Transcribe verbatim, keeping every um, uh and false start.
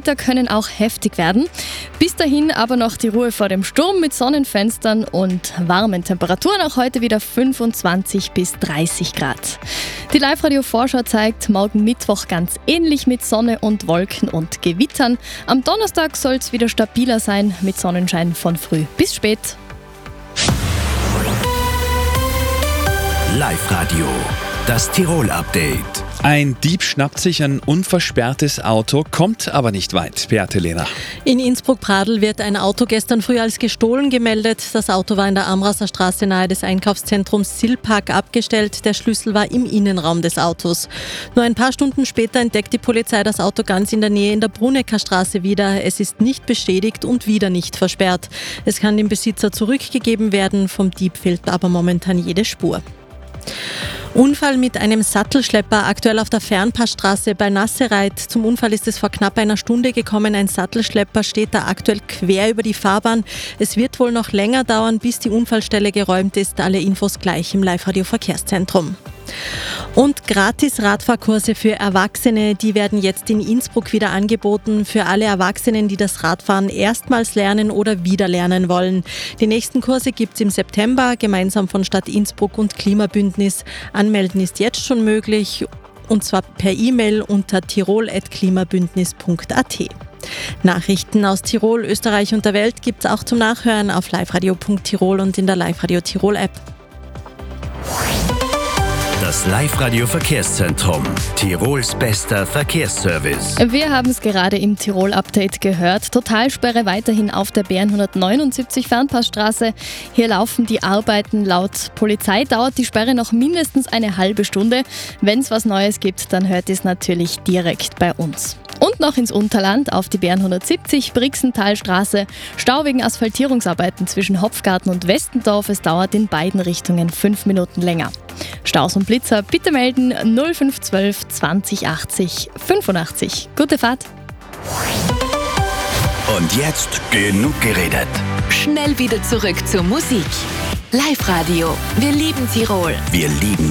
Gewitter können auch heftig werden. Bis dahin aber noch die Ruhe vor dem Sturm mit Sonnenfenstern und warmen Temperaturen. Auch heute wieder fünfundzwanzig bis dreißig Grad. Die Live-Radio-Vorschau zeigt morgen Mittwoch ganz ähnlich mit Sonne und Wolken und Gewittern. Am Donnerstag soll es wieder stabiler sein mit Sonnenschein von früh bis spät. Live-Radio, das Tirol-Update. Ein Dieb schnappt sich ein unversperrtes Auto, kommt aber nicht weit. Beate Lehner. In Innsbruck-Pradl wird ein Auto gestern früh als gestohlen gemeldet. Das Auto war in der Amraser Straße nahe des Einkaufszentrums Silpark abgestellt. Der Schlüssel war im Innenraum des Autos. Nur ein paar Stunden später entdeckt die Polizei das Auto ganz in der Nähe in der Brunecker Straße wieder. Es ist nicht beschädigt und wieder nicht versperrt. Es kann dem Besitzer zurückgegeben werden. Vom Dieb fehlt aber momentan jede Spur. Unfall mit einem Sattelschlepper, aktuell auf der Fernpassstraße bei Nassereit. Zum Unfall ist es vor knapp einer Stunde gekommen. Ein Sattelschlepper steht da aktuell quer über die Fahrbahn. Es wird wohl noch länger dauern, bis die Unfallstelle geräumt ist. Alle Infos gleich im Live-Radio-Verkehrszentrum. Und gratis Radfahrkurse für Erwachsene, die werden jetzt in Innsbruck wieder angeboten. Für alle Erwachsenen, die das Radfahren erstmals lernen oder wieder lernen wollen. Die nächsten Kurse gibt es im September, gemeinsam von Stadt Innsbruck und Klimabündnis. Anmelden ist jetzt schon möglich, und zwar per E-Mail unter tirol at klimabündnis punkt a t. Nachrichten aus Tirol, Österreich und der Welt gibt es auch zum Nachhören auf liveradio punkt tirol und in der Live-Radio Tirol-App. Das Live-Radio-Verkehrszentrum. Tirols bester Verkehrsservice. Wir haben es gerade im Tirol-Update gehört. Totalsperre weiterhin auf der B hundertneunundsiebzig Fernpassstraße. Hier laufen die Arbeiten. Laut Polizei dauert die Sperre noch mindestens eine halbe Stunde. Wenn es was Neues gibt, dann hört ihr es natürlich direkt bei uns. Und noch ins Unterland auf die B hundertsiebzig Brixenthalstraße. Stau wegen Asphaltierungsarbeiten zwischen Hopfgarten und Westendorf. Es dauert in beiden Richtungen fünf Minuten länger. Staus und Blitzer bitte melden null fünf eins zwei zwanzig achtzig fünfundachtzig. Gute Fahrt! Und jetzt genug geredet. Schnell wieder zurück zur Musik. Live-Radio. Wir lieben Tirol. Wir lieben